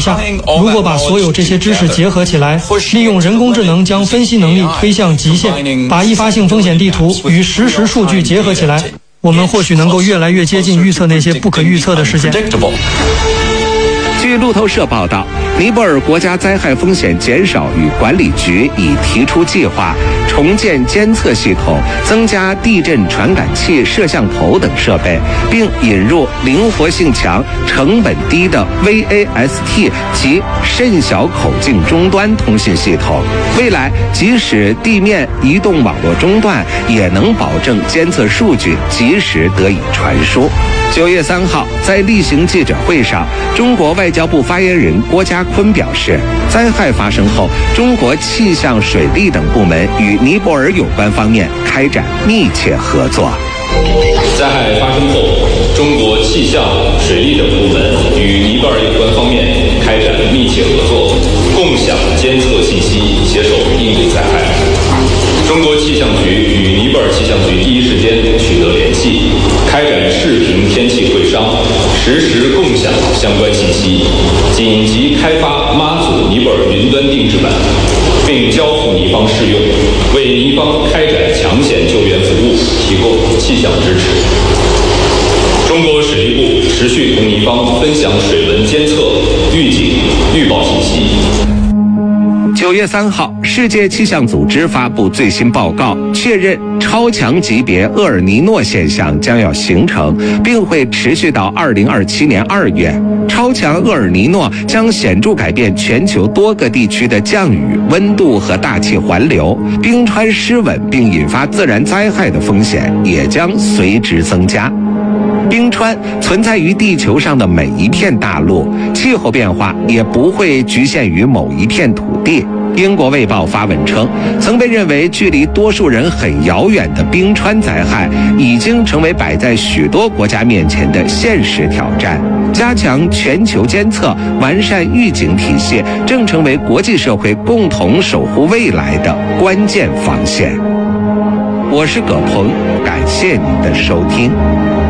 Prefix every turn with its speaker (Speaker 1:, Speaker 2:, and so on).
Speaker 1: 下，如果把所有这些知识结合起来，利用人工智能将分析能力推向极限，把易发性风险地图与实时数据结合起来，我们或许能够越来越接近预测那些不可预测的事件。
Speaker 2: 据路透社报道，尼泊尔国家灾害风险减少与管理局已提出计划，重建监测系统，增加地震传感器、摄像头等设备，并引入灵活性强、成本低的 VAST 及甚小口径终端通信系统。未来，即使地面移动网络中断，也能保证监测数据及时得以传输。9月3号，在例行记者会上，中国外交部发言人郭家坤表示，灾害发生后，中国气象、水利等部门与尼泊尔有关方面开展密切合作。
Speaker 3: 灾害发生后，中国气象、水利等部门与尼泊尔有关方面开展密切合作，共享监测信息，携手应对灾害。中国气象局与尼泊尔气象局第一时间取得联系，开展视频天气会商，实时共享相关信息，紧急开发妈祖尼泊尔云端定制版，并交付尼方试用，为尼方开展抢险救援服务提供气象支持。中国水利部持续同尼方分享水文监测、预警、预报信息。
Speaker 2: 9月3号，世界气象组织发布最新报告，确认超强级别厄尔尼诺现象将要形成，并会持续到2027年2月。超强厄尔尼诺将显著改变全球多个地区的降雨、温度和大气环流，冰川失稳并引发自然灾害的风险也将随之增加。冰川存在于地球上的每一片大陆，气候变化也不会局限于某一片土地。英国卫报发文称，曾被认为距离多数人很遥远的冰川灾害，已经成为摆在许多国家面前的现实挑战。加强全球监测，完善预警体系，正成为国际社会共同守护未来的关键防线。我是葛鹏，感谢您的收听。